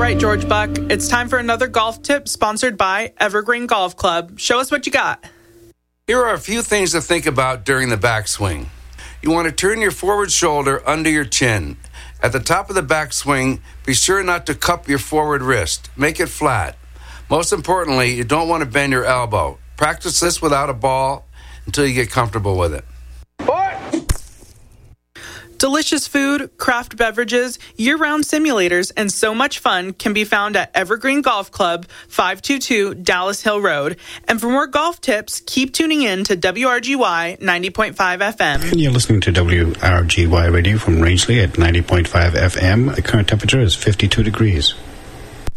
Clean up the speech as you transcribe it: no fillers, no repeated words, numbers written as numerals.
right, George Buck, it's time for another golf tip sponsored by Evergreen Golf Club. Show us what you got. Here are a few things to think about during the backswing. You want to turn your forward shoulder under your chin. At the top of the backswing, be sure not to cup your forward wrist. Make it flat. Most importantly, you don't want to bend your elbow. Practice this without a ball until you get comfortable with it. Delicious food, craft beverages, year-round simulators, and so much fun can be found at Evergreen Golf Club, 522 Dallas Hill Road. And for more golf tips, keep tuning in to WRGY 90.5 FM. And you're listening to WRGY Radio from Rangeley at 90.5 FM. The current temperature is 52 degrees.